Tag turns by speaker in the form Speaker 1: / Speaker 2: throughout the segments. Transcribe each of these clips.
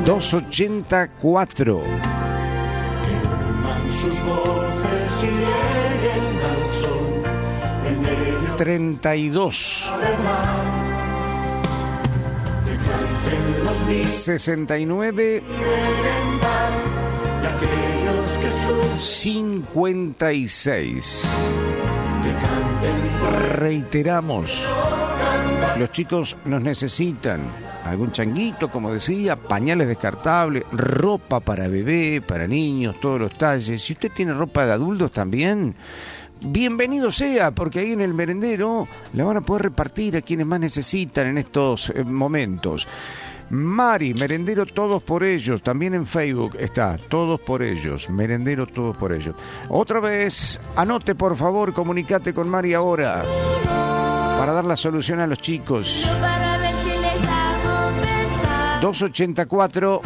Speaker 1: 284 32 69 56. Reiteramos, los chicos nos necesitan algún changuito, como decía, pañales descartables, ropa para bebé, para niños, todos los talles. Si usted tiene ropa de adultos también, bienvenido sea, porque ahí en el merendero la van a poder repartir a quienes más necesitan en estos momentos. Mari, Merendero Todos por Ellos, también en Facebook está, Todos por Ellos, Merendero Todos por Ellos. Otra vez, anote por favor, comunicate con Mari ahora, para dar la solución a los chicos. 284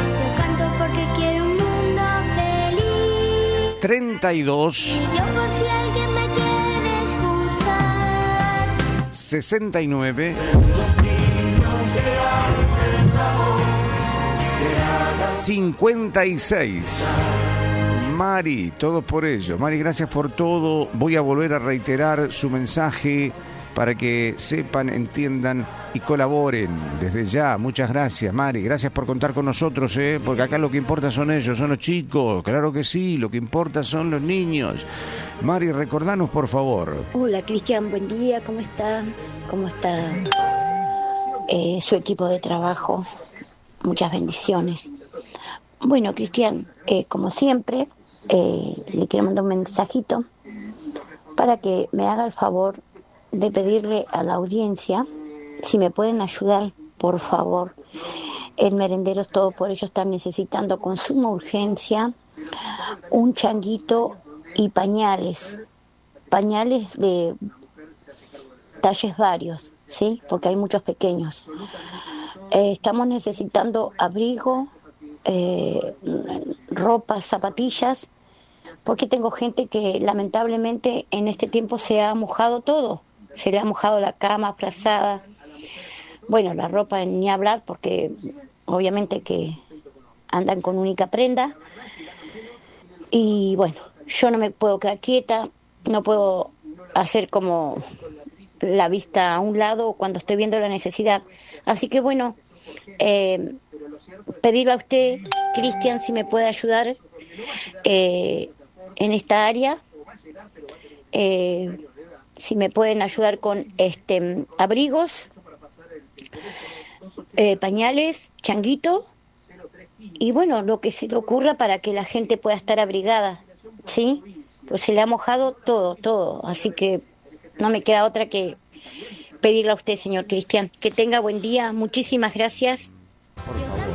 Speaker 1: 32 69 56. Mari, todo por ello. Mari, gracias por todo. Voy a volver a reiterar su mensaje para que sepan, entiendan y colaboren desde ya. Muchas gracias, Mari. Gracias por contar con nosotros, porque acá lo que importa son ellos, son los chicos. Claro que sí, lo que importa son los niños. Mari, recordanos, por favor.
Speaker 2: Hola, Cristian, buen día. ¿Cómo está? ¿Cómo está su equipo de trabajo? Muchas bendiciones. Bueno, Cristian, como siempre, le quiero mandar un mensajito para que me haga el favor de pedirle a la audiencia si me pueden ayudar, por favor. El merendero Todo por Ello está necesitando con suma urgencia un changuito y pañales de talles varios, ¿sí? Porque hay muchos pequeños. Estamos necesitando abrigo, ropa, zapatillas, porque tengo gente que lamentablemente en este tiempo se ha mojado todo. Se le ha mojado la cama, frazada. Bueno, la ropa ni hablar, porque obviamente que andan con única prenda. Y bueno, yo no me puedo quedar quieta, no puedo hacer como la vista a un lado cuando estoy viendo la necesidad. Así que bueno, pedirle a usted, Cristian, si me puede ayudar en esta área. Si me pueden ayudar con abrigos, pañales, changuito y bueno, lo que se le ocurra para que la gente pueda estar abrigada, ¿sí? Pues se le ha mojado todo, así que no me queda otra que pedirle a usted, señor Cristian, que tenga buen día. Muchísimas gracias.
Speaker 1: Por favor.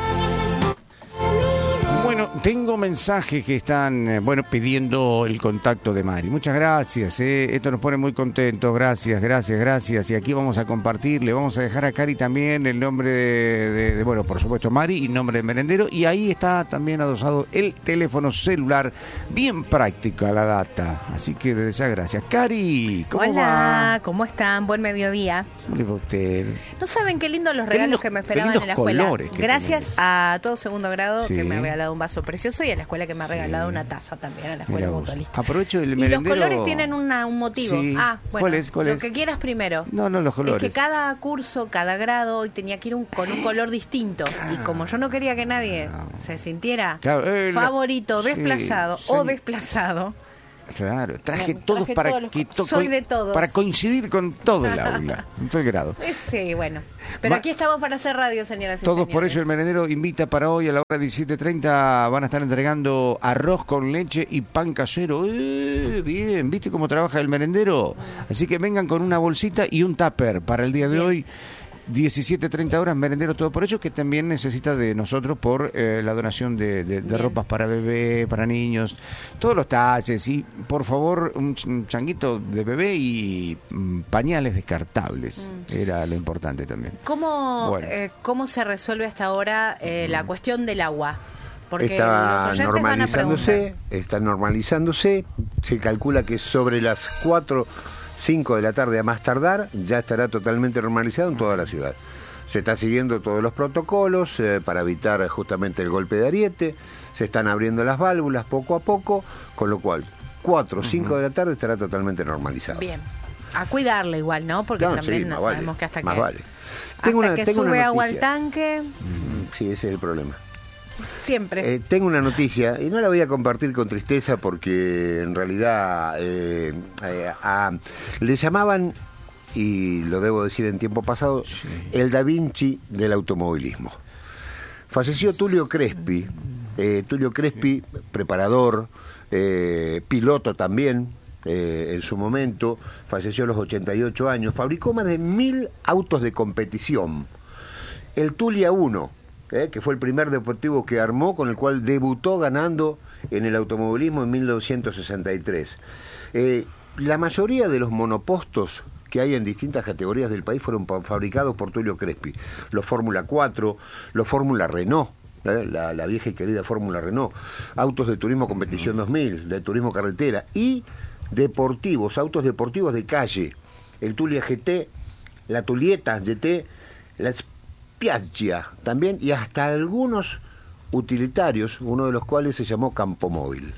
Speaker 1: Bueno, tengo mensajes que están, pidiendo el contacto de Mari. Muchas gracias, esto nos pone muy contentos. Gracias. Y aquí vamos a compartir, le vamos a dejar a Cari también el nombre de por supuesto, Mari y nombre de merendero. Y ahí está también adosado el teléfono celular. Bien práctica la data. Así que desde ya, gracias. Cari, ¿cómo va?
Speaker 3: Hola, ¿cómo están? Buen mediodía.
Speaker 1: ¿Cómo le va a usted?
Speaker 3: No saben qué lindos los regalos que me esperaban en la escuela. Gracias a todo segundo grado que me ha regalado un vaso precioso y a la escuela que me ha regalado una taza también, a la escuela mutualista.
Speaker 1: Aprovecho el
Speaker 3: merendero. Y los colores tienen un motivo.
Speaker 1: Sí.
Speaker 3: Bueno,
Speaker 1: ¿Cuál es?
Speaker 3: Lo que quieras primero.
Speaker 1: No, los colores.
Speaker 3: Es que cada curso, cada grado, hoy tenía que ir con un color distinto. Y como yo no quería que nadie se sintiera favorito, desplazado o desplazado.
Speaker 1: Claro, traje todos para que
Speaker 3: soy de todos.
Speaker 1: Para coincidir con todo el aula, con todo el grado.
Speaker 3: Sí, bueno. Pero aquí estamos para hacer radio, señoras y
Speaker 1: todos
Speaker 3: señores.
Speaker 1: Por ello el merendero invita para hoy a la hora 17:30. Van a estar entregando arroz con leche y pan casero. Bien, ¿viste cómo trabaja el merendero? Así que vengan con una bolsita y un tupper para el día de hoy. 17:30 horas, merendero Todo por Ello, que también necesita de nosotros por la donación de ropas para bebé, para niños, todos los talles, y por favor un changuito de bebé y pañales descartables, era lo importante también.
Speaker 3: ¿Cómo se resuelve hasta ahora la cuestión del agua? Porque
Speaker 4: está normalizándose, se calcula que sobre las 4-5 de la tarde a más tardar ya estará totalmente normalizado en toda la ciudad. Se está siguiendo todos los protocolos para evitar justamente el golpe de ariete. Se están abriendo las válvulas poco a poco, con lo cual 4 o 5 de la tarde estará totalmente normalizado.
Speaker 3: Bien. A cuidarle igual, ¿no? Porque también no sabemos que hasta que sube agua al tanque...
Speaker 4: Sí, ese es el problema.
Speaker 3: Siempre.
Speaker 4: Tengo una noticia, y no la voy a compartir con tristeza porque en realidad le llamaban, y lo debo decir en tiempo pasado, el Da Vinci del automovilismo. Falleció Tulio Crespi, preparador, piloto también, en su momento, falleció a los 88 años, fabricó más de 1000 autos de competición. El Tulia 1, que fue el primer deportivo que armó, con el cual debutó ganando en el automovilismo en 1963. La mayoría de los monopostos que hay en distintas categorías del país fueron fabricados por Tulio Crespi. Los Fórmula 4, los Fórmula Renault, la vieja y querida Fórmula Renault, autos de turismo competición 2000, de turismo carretera, y deportivos, autos deportivos de calle, el Tulia GT, la Tulieta GT, la Spiaggia también, y hasta algunos utilitarios, uno de los cuales se llamó Campomóvil.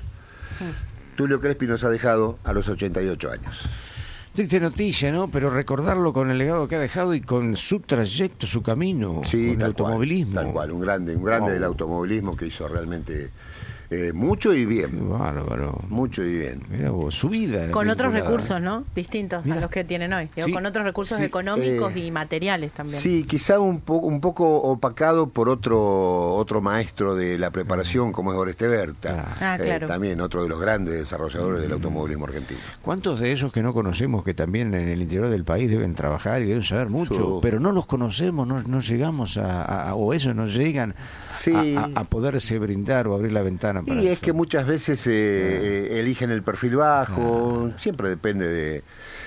Speaker 4: Tulio Crespi nos ha dejado a los 88 años.
Speaker 1: Triste noticia, ¿no? Pero recordarlo con el legado que ha dejado y con su trayecto, su camino,
Speaker 4: sí,
Speaker 1: con el automovilismo.
Speaker 4: Tal cual, un grande del automovilismo que hizo realmente mucho y bien.
Speaker 1: Bárbaro.
Speaker 4: Mucho y bien.
Speaker 1: Mirá vos, su vida.
Speaker 3: Con otros recursos, ¿no? Distintos a los que tienen hoy. Digo, con otros recursos económicos y materiales también.
Speaker 4: Sí, quizá un poco opacado por otro maestro de la preparación, como es Oreste Berta.
Speaker 3: Claro.
Speaker 4: También otro de los grandes desarrolladores del automovilismo argentino.
Speaker 1: ¿Cuántos de ellos que no conocemos, que también en el interior del país deben trabajar y deben saber mucho, pero no los conocemos, no llegamos o ellos no llegan a poderse brindar o abrir la ventana?
Speaker 4: Y es que muchas veces eligen el perfil bajo, siempre depende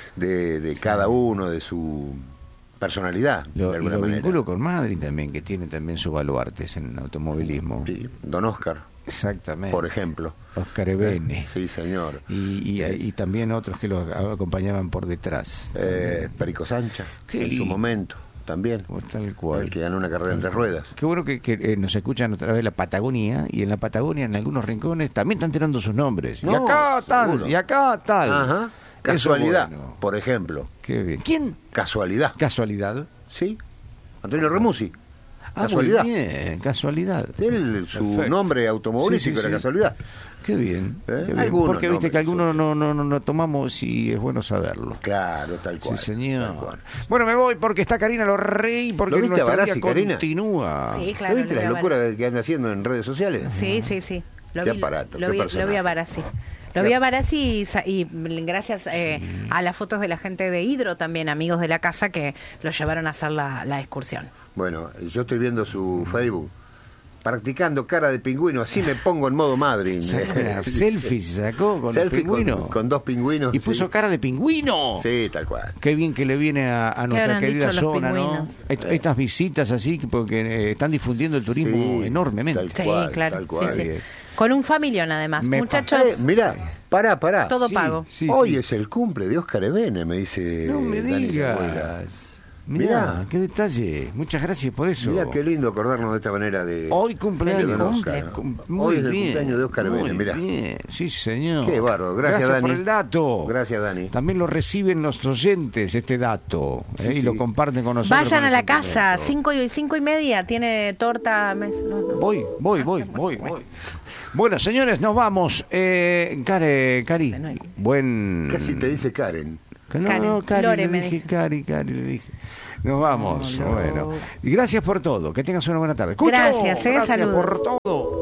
Speaker 4: de cada uno, de su personalidad.
Speaker 1: Lo vinculo con Madrid también, que tiene también sus baluartes en automovilismo.
Speaker 4: Sí, Don Oscar.
Speaker 1: Exactamente.
Speaker 4: Por ejemplo.
Speaker 1: Oscar Ebene.
Speaker 4: Sí, señor.
Speaker 1: Y también otros que lo acompañaban por detrás.
Speaker 4: Perico Sancha, en su momento. También,
Speaker 1: tal cual.
Speaker 4: El que ganó una carrera en 3 ruedas.
Speaker 1: Qué bueno que nos escuchan otra vez la Patagonia, y en la Patagonia, en algunos rincones, también están tirando sus nombres. Y acá tal, seguro. Y acá tal.
Speaker 4: Ajá. Casualidad, por ejemplo.
Speaker 1: Qué bien. ¿Quién?
Speaker 4: Casualidad.
Speaker 1: ¿Casualidad?
Speaker 4: Sí. Antonio Remusi. Casualidad.
Speaker 1: Muy bien, Casualidad.
Speaker 4: Su nombre automovilístico era Casualidad.
Speaker 1: Qué bien. Qué bien. Porque viste que algunos no tomamos y es bueno saberlo.
Speaker 4: Claro, tal cual.
Speaker 1: Sí, señor. Bueno, me voy porque está Karina Lorrey, porque nuestra vida continúa.
Speaker 3: Sí, claro.
Speaker 4: ¿Lo viste la locura que anda haciendo en redes sociales?
Speaker 3: Sí.
Speaker 4: Qué aparato,
Speaker 3: lo vi a Barassi. Lo vi a Barassi y gracias a las fotos de la gente de Hidro también, amigos de la casa, que lo llevaron a hacer la excursión.
Speaker 4: Bueno, yo estoy viendo su Facebook, practicando cara de pingüino, así me pongo en modo Madrid.
Speaker 1: Selfie se sacó con el pingüino.
Speaker 4: Con 2 pingüinos.
Speaker 1: Y puso cara de pingüino.
Speaker 4: Sí, tal cual.
Speaker 1: Qué bien que le viene a nuestra querida zona, ¿no? Estas visitas así, porque están difundiendo el turismo enormemente.
Speaker 3: Tal cual. Sí. Con un familión, además. Muchachos.
Speaker 4: Mirá, pará.
Speaker 3: Todo pago.
Speaker 4: Hoy es el cumple de Oscar Ebene, me dice.
Speaker 1: No me digas. Mirá, qué detalle. Muchas gracias por eso.
Speaker 4: Mirá, qué lindo acordarnos de esta manera de...
Speaker 1: Hoy cumpleaños.
Speaker 4: Hoy es el cumpleaños de Oscar Ebene, mirá.
Speaker 1: Bien, sí, señor.
Speaker 4: Qué bárbaro. Gracias, Dani.
Speaker 1: Por el dato.
Speaker 4: Gracias, Dani.
Speaker 1: También lo reciben los oyentes, este dato, y lo comparten con nosotros.
Speaker 3: Vayan a la casa, 5:30, tiene torta.
Speaker 1: Voy. Bueno, señores, nos vamos. Cari, buen...
Speaker 4: Casi te dice Karen.
Speaker 1: No, Cari, le dije, Cari, le dije. Nos vamos, bueno. Y gracias por todo. Que tengas una buena tarde.
Speaker 3: Gracias,
Speaker 1: gracias
Speaker 3: saludos.
Speaker 1: por todo.